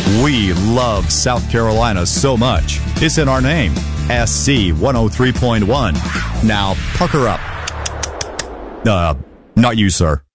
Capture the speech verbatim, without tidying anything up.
We love South Carolina so much. It's in our name. S C one oh three point one. Now, pucker up. Uh, not you, sir.